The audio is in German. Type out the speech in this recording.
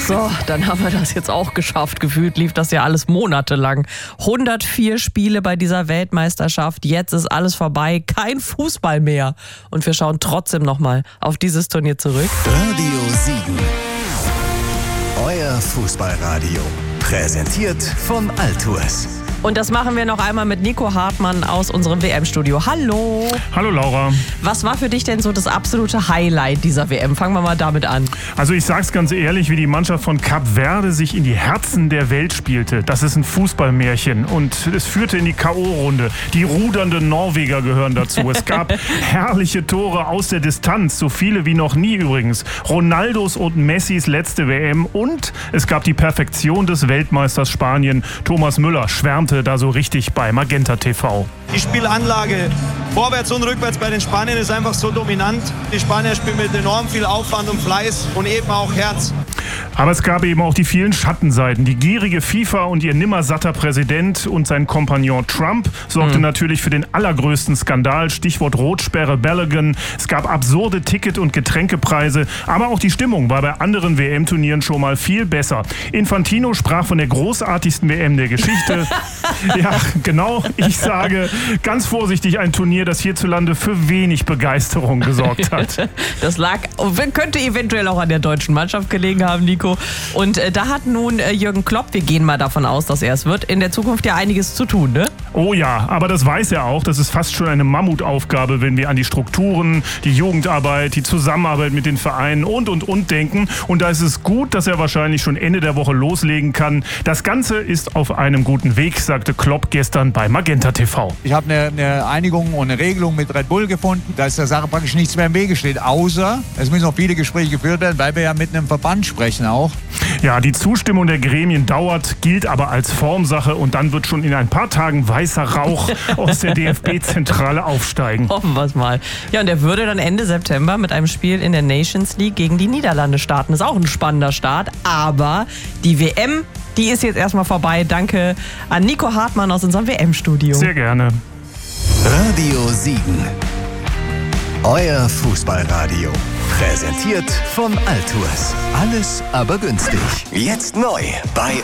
So, dann haben wir das jetzt auch geschafft. Gefühlt lief das ja alles monatelang. 104 Spiele bei dieser Weltmeisterschaft. Jetzt ist alles vorbei. Kein Fußball mehr. Und wir schauen trotzdem nochmal auf dieses Turnier zurück. Radio Siegen. Euer Fußballradio. Präsentiert von Altours. Und das machen wir noch einmal mit Nico Hartmann aus unserem WM-Studio. Hallo. Hallo Laura. Was war für dich denn so das absolute Highlight dieser WM? Fangen wir mal damit an. Also ich sag's ganz ehrlich, wie die Mannschaft von Kap Verde sich in die Herzen der Welt spielte. Das ist ein Fußballmärchen und es führte in die K.O.-Runde. Die rudernden Norweger gehören dazu. Es gab herrliche Tore aus der Distanz, so viele wie noch nie übrigens. Ronaldos und Messis letzte WM und es gab die Perfektion des Weltmeisters Spanien. Thomas Müller schwärmte da so richtig bei Magenta TV. Die Spielanlage vorwärts und rückwärts bei den Spaniern ist einfach so dominant. Die Spanier spielen mit enorm viel Aufwand und Fleiß und eben auch Herz. Aber es gab eben auch die vielen Schattenseiten. Die gierige FIFA und ihr nimmersatter Präsident und sein Kompagnon Trump sorgte natürlich für den allergrößten Skandal. Stichwort Rotsperre Balogun. Es gab absurde Ticket- und Getränkepreise. Aber auch die Stimmung war bei anderen WM-Turnieren schon mal viel besser. Infantino sprach von der großartigsten WM der Geschichte. Ja, genau. Ich sage ganz vorsichtig ein Turnier, das hierzulande für wenig Begeisterung gesorgt hat. Das könnte eventuell auch an der deutschen Mannschaft gelegen haben, Nico. Und da hat nun Jürgen Klopp, wir gehen mal davon aus, dass er es wird, in der Zukunft ja einiges zu tun, ne? Oh ja, aber das weiß er auch. Das ist fast schon eine Mammutaufgabe, wenn wir an die Strukturen, die Jugendarbeit, die Zusammenarbeit mit den Vereinen und denken. Und da ist es gut, dass er wahrscheinlich schon Ende der Woche loslegen kann. Das Ganze ist auf einem guten Weg, sagte Klopp gestern bei Magenta TV. Ich habe eine Einigung und eine Regelung mit Red Bull gefunden, da ist der Sache praktisch nichts mehr im Wege steht, außer es müssen noch viele Gespräche geführt werden, weil wir ja mit einem Verband sprechen auch. Ja, die Zustimmung der Gremien dauert, gilt aber als Formsache und dann wird schon in ein paar Tagen weißer Rauch aus der DFB-Zentrale aufsteigen. Hoffen wir es mal. Ja, und er würde dann Ende September mit einem Spiel in der Nations League gegen die Niederlande starten. Ist auch ein spannender Start, aber die WM, die ist jetzt erstmal vorbei. Danke an Nico Hartmann aus unserem WM-Studio. Sehr gerne. Radio Siegen. Euer Fußballradio. Präsentiert von Altours. Alles aber günstig. Jetzt neu bei